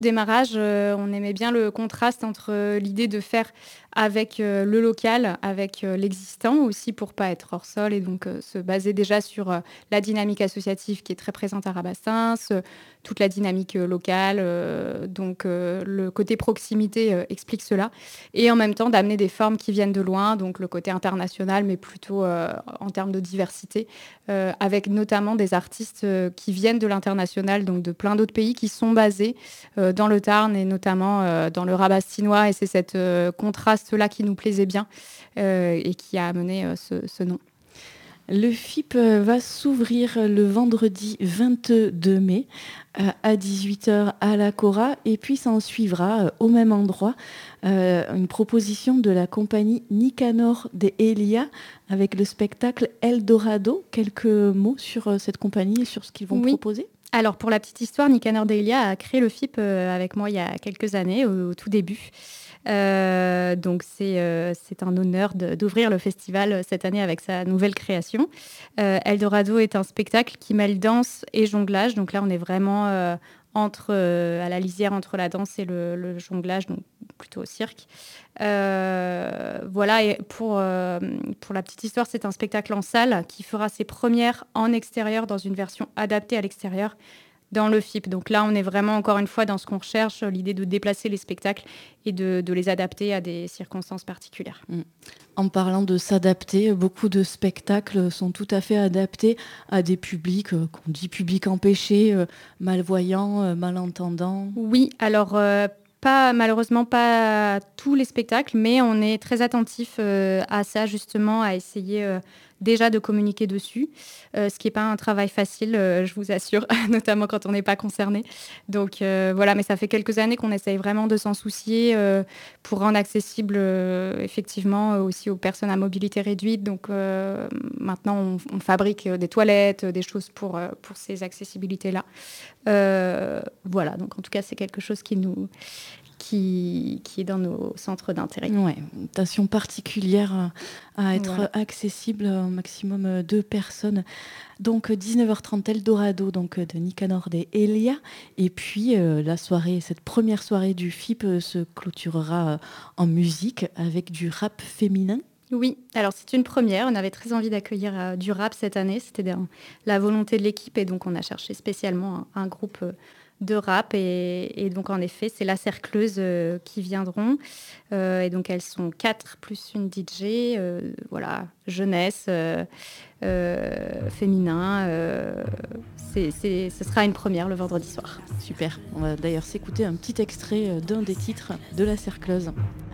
Démarrage, on aimait bien le contraste entre, l'idée de faire avec, le local, avec, l'existant aussi pour pas être hors sol et donc se baser déjà sur, la dynamique associative qui est très présente à Rabastens, toute la dynamique, locale, donc le côté proximité, explique cela et en même temps d'amener des formes qui viennent de loin, donc le côté international mais plutôt, en termes de diversité, avec notamment des artistes, qui viennent de l'international, donc de plein d'autres pays qui sont basés, dans le Tarn et notamment, dans le Rabastinois et c'est cette, contraste-là qui nous plaisait bien, et qui a amené, ce nom. Le FIP va s'ouvrir le vendredi 22 mai à 18 h à la Cora et puis ça en suivra au même endroit une proposition de la compagnie Nicanor de Elia avec le spectacle Eldorado. Quelques mots sur cette compagnie et sur ce qu'ils vont Oui. proposer? Alors pour la petite histoire, Nicanor Delia a créé le FIP, avec moi il y a quelques années, au tout début. Donc c'est un honneur d'ouvrir le festival, cette année avec sa nouvelle création. Eldorado est un spectacle qui mêle danse et jonglage. Donc là, on est vraiment, entre, à la lisière entre la danse et le jonglage, donc plutôt au cirque. Voilà et pour la petite histoire, c'est un spectacle en salle qui fera ses premières en extérieur dans une version adaptée à l'extérieur dans le FIP. Donc là, on est vraiment encore une fois dans ce qu'on recherche, l'idée de déplacer les spectacles et de les adapter à des circonstances particulières. En parlant de s'adapter, beaucoup de spectacles sont tout à fait adaptés à des publics, qu'on dit publics empêchés, malvoyants, malentendants. Oui, alors, pas malheureusement pas tous les spectacles, mais on est très attentif, à ça justement, à essayer, déjà de communiquer dessus, ce qui est pas un travail facile, je vous assure, notamment quand on n'est pas concerné. Donc, voilà, mais ça fait quelques années qu'on essaye vraiment de s'en soucier, pour rendre accessible, effectivement, aussi aux personnes à mobilité réduite. Donc, maintenant on fabrique, des toilettes, des choses pour ces accessibilités-là. Voilà, donc en tout cas, c'est quelque chose qui est dans nos centres d'intérêt. Ouais, une attention particulière à être Voilà. accessible au maximum de personnes. Donc 19 h 30 Eldorado donc de Nicanor de Elia et puis la soirée, cette première soirée du FIP se clôturera en musique avec du rap féminin. Oui, alors c'est une première. On avait très envie d'accueillir, du rap cette année. C'était dans la volonté de l'équipe et donc on a cherché spécialement un groupe, de rap et donc en effet, c'est La Cercleuse, qui viendront, et donc elles sont 4 plus une DJ, voilà, jeunesse, féminin, ce sera une première le vendredi soir. Super, on va d'ailleurs s'écouter un petit extrait d'un des titres de La Cercleuse.